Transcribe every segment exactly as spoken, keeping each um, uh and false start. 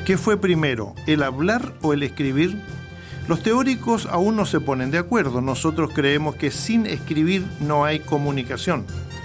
¿Qué fue primero, el hablar o el escribir? Los teóricos aún no se ponen de acuerdo. Nosotros creemos que sin escribir no hay comunicación.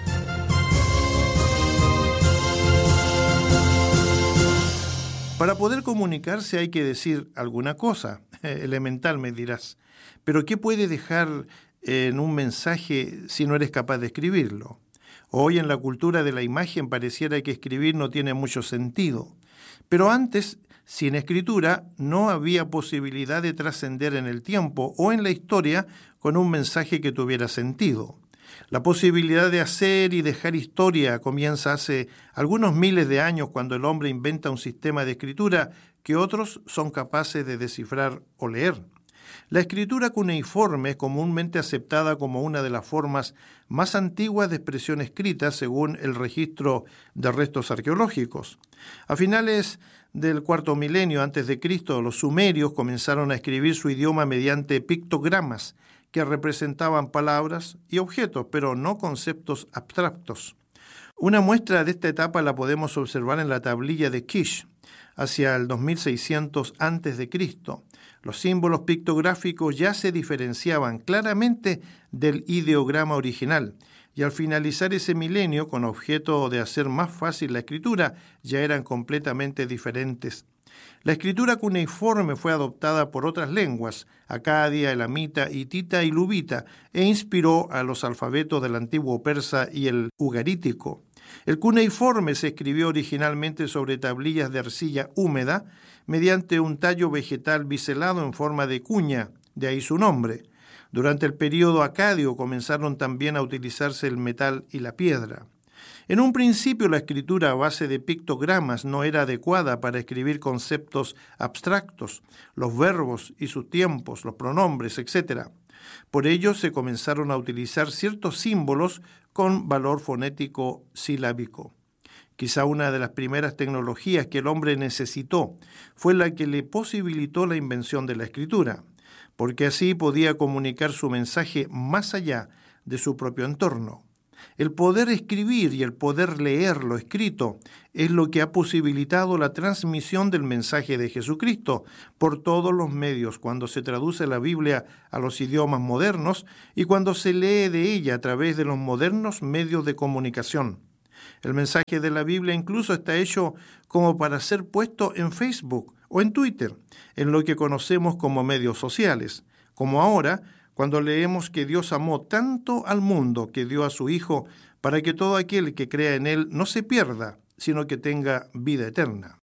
Para poder comunicarse hay que decir alguna cosa, elemental me dirás. Pero ¿qué puede dejar en un mensaje si no eres capaz de escribirlo? Hoy en la cultura de la imagen pareciera que escribir no tiene mucho sentido. Pero antes, sin escritura, no había posibilidad de trascender en el tiempo o en la historia con un mensaje que tuviera sentido. La posibilidad de hacer y dejar historia comienza hace algunos miles de años cuando el hombre inventa un sistema de escritura que otros son capaces de descifrar o leer. La escritura cuneiforme es comúnmente aceptada como una de las formas más antiguas de expresión escrita según el registro de restos arqueológicos. A finales del cuarto milenio antes de Cristo, los sumerios comenzaron a escribir su idioma mediante pictogramas que representaban palabras y objetos, pero no conceptos abstractos. Una muestra de esta etapa la podemos observar en la tablilla de Kish, hacia el dos mil seiscientos antes de Cristo. Los símbolos pictográficos ya se diferenciaban claramente del ideograma original, y al finalizar ese milenio, con objeto de hacer más fácil la escritura, ya eran completamente diferentes. La escritura cuneiforme fue adoptada por otras lenguas, acadia, elamita, hitita y luvita, e inspiró a los alfabetos del antiguo persa y el ugarítico. El cuneiforme se escribió originalmente sobre tablillas de arcilla húmeda mediante un tallo vegetal biselado en forma de cuña, de ahí su nombre. Durante el período acadio comenzaron también a utilizarse el metal y la piedra. En un principio la escritura a base de pictogramas no era adecuada para escribir conceptos abstractos, los verbos y sus tiempos, los pronombres, etcétera. Por ello se comenzaron a utilizar ciertos símbolos con valor fonético silábico. Quizá una de las primeras tecnologías que el hombre necesitó fue la que le posibilitó la invención de la escritura, porque así podía comunicar su mensaje más allá de su propio entorno. El poder escribir y el poder leer lo escrito es lo que ha posibilitado la transmisión del mensaje de Jesucristo por todos los medios, cuando se traduce la Biblia a los idiomas modernos y cuando se lee de ella a través de los modernos medios de comunicación. El mensaje de la Biblia incluso está hecho como para ser puesto en Facebook o en Twitter, en lo que conocemos como medios sociales, como ahora, cuando leemos que Dios amó tanto al mundo que dio a su Hijo para que todo aquel que crea en Él no se pierda, sino que tenga vida eterna.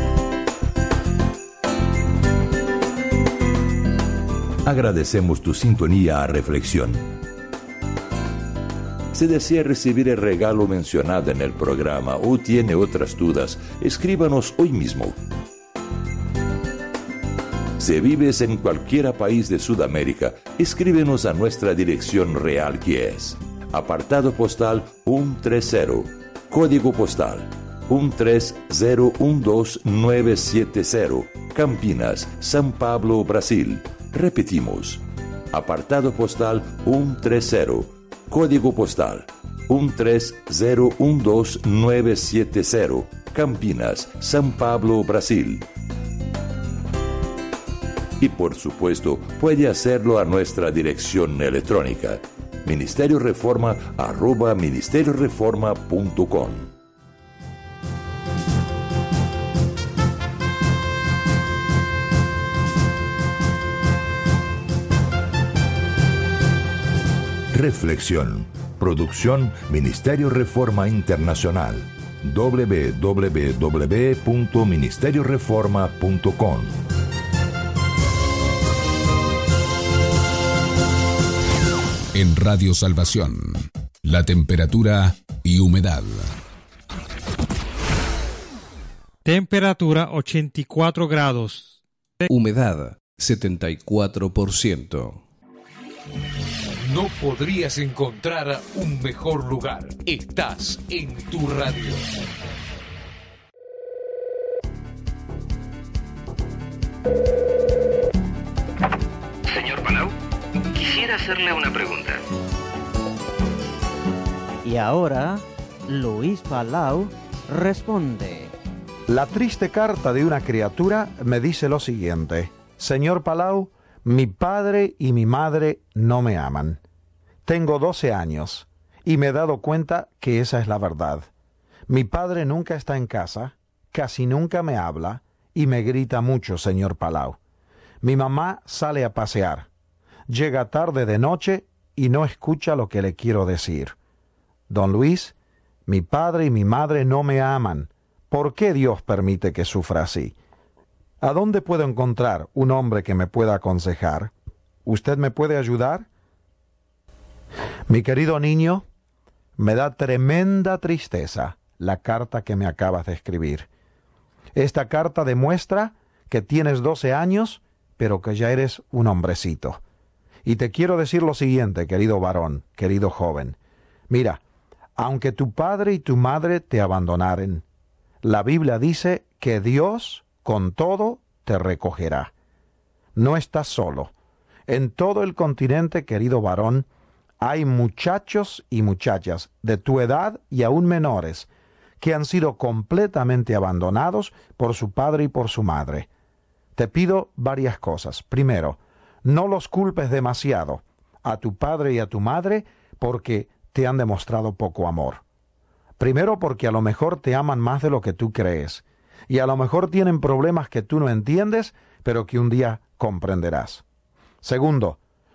Agradecemos tu sintonía a Reflexión. Si desea recibir el regalo mencionado en el programa o tiene otras dudas, escríbanos hoy mismo. Si vives en cualquier país de Sudamérica, escríbenos a nuestra dirección real, que es apartado postal ciento treinta, código postal uno tres cero uno dos nueve siete cero, Campinas, São Paulo, Brasil. Repetimos, apartado postal ciento treinta, código postal uno tres cero uno dos nueve siete cero, Campinas, São Paulo, Brasil. Y por supuesto, puede hacerlo a nuestra dirección electrónica, ministerio reforma arroba ministerio reforma punto com. Reflexión. Producción Ministerio Reforma Internacional. doble u doble u doble u punto ministerio reforma punto com. En Radio Salvación, la temperatura y humedad. Temperatura ochenta y cuatro grados. Humedad setenta y cuatro por ciento. No podrías encontrar un mejor lugar. Estás en tu radio. Señor Palau, quisiera hacerle una pregunta. Y ahora, Luis Palau responde. La triste carta de una criatura me dice lo siguiente: Señor Palau, mi padre y mi madre no me aman. Tengo doce años y me he dado cuenta que esa es la verdad. Mi padre nunca está en casa, casi nunca me habla y me grita mucho, señor Palau. Mi mamá sale a pasear, llega tarde de noche y no escucha lo que le quiero decir. Don Luis, mi padre y mi madre no me aman. ¿Por qué Dios permite que sufra así? ¿A dónde puedo encontrar un hombre que me pueda aconsejar? ¿Usted me puede ayudar? Mi querido niño, me da tremenda tristeza la carta que me acabas de escribir. Esta carta demuestra que tienes doce años, pero que ya eres un hombrecito. Y te quiero decir lo siguiente, querido varón, querido joven. Mira, aunque tu padre y tu madre te abandonaren, la Biblia dice que Dios, con todo, te recogerá. No estás solo. En todo el continente, querido varón, hay muchachos y muchachas de tu edad y aún menores que han sido completamente abandonados por su padre y por su madre. Te pido varias cosas. Primero, no los culpes demasiado a tu padre y a tu madre porque te han demostrado poco amor. Primero, porque a lo mejor te aman más de lo que tú crees, y a lo mejor tienen problemas que tú no entiendes, pero que un día comprenderás. Segundo,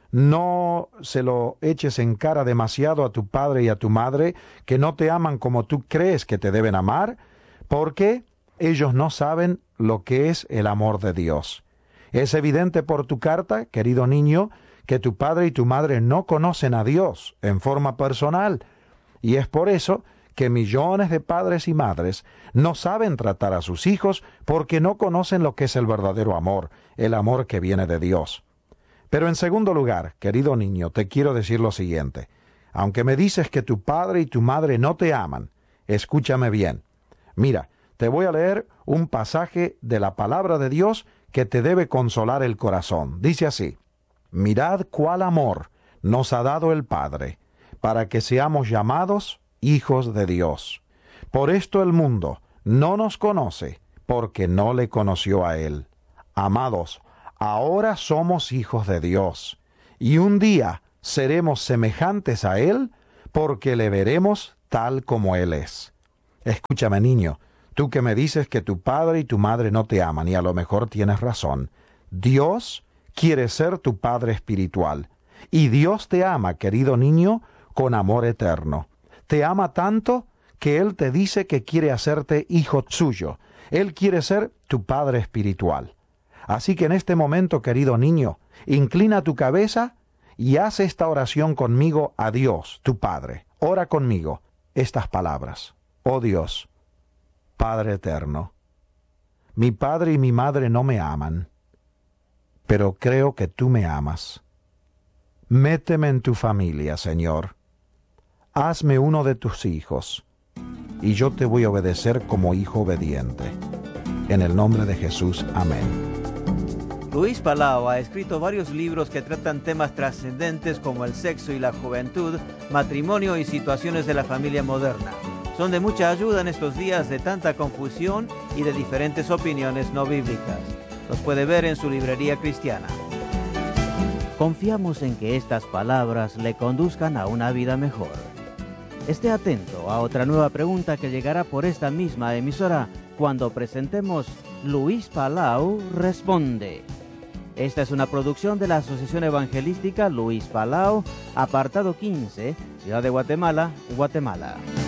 no se lo eches en cara demasiado a tu padre y a tu madre, que no te aman como tú crees que te deben amar, porque ellos no saben lo que es el amor de Dios. Es evidente por tu carta, querido niño, que tu padre y tu madre no conocen a Dios en forma personal, y es por eso que millones de padres y madres no saben tratar a sus hijos porque no conocen lo que es el verdadero amor, el amor que viene de Dios. Pero en segundo lugar, querido niño, te quiero decir lo siguiente. Aunque me dices que tu padre y tu madre no te aman, escúchame bien. Mira, te voy a leer un pasaje de la palabra de Dios que te debe consolar el corazón. Dice así: mirad cuál amor nos ha dado el Padre, para que seamos llamados hijos de Dios. Por esto el mundo no nos conoce, porque no le conoció a Él. Amados, ahora somos hijos de Dios, y un día seremos semejantes a Él, porque le veremos tal como Él es. Escúchame, niño, tú que me dices que tu padre y tu madre no te aman, y a lo mejor tienes razón. Dios quiere ser tu Padre espiritual, y Dios te ama, querido niño, con amor eterno. Te ama tanto que Él te dice que quiere hacerte hijo suyo. Él quiere ser tu Padre espiritual. Así que en este momento, querido niño, inclina tu cabeza y haz esta oración conmigo a Dios, tu Padre. Ora conmigo estas palabras. Oh Dios, Padre eterno, mi padre y mi madre no me aman, pero creo que tú me amas. Méteme en tu familia, Señor. Hazme uno de tus hijos, y yo te voy a obedecer como hijo obediente. En el nombre de Jesús, amén. Luis Palau ha escrito varios libros que tratan temas trascendentes como el sexo y la juventud, matrimonio y situaciones de la familia moderna. Son de mucha ayuda en estos días de tanta confusión y de diferentes opiniones no bíblicas. Los puede ver en su librería cristiana. Confiamos en que estas palabras le conduzcan a una vida mejor. Esté atento a otra nueva pregunta que llegará por esta misma emisora cuando presentemos Luis Palau Responde. Esta es una producción de la Asociación Evangelística Luis Palau, apartado quince, Ciudad de Guatemala, Guatemala.